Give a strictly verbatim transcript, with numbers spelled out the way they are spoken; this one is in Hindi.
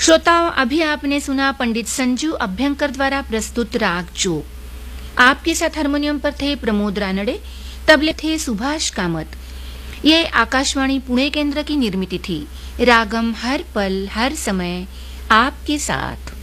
श्रोताओं, अभी आपने सुना पंडित संजू अभ्यंकर द्वारा प्रस्तुत राग जो। आपके साथ हारमोनियम पर थे प्रमोद रानड़े, तबले थे सुभाष कामत। ये आकाशवाणी पुणे केंद्र की निर्मित थी। रागम हर पल हर समय आपके साथ।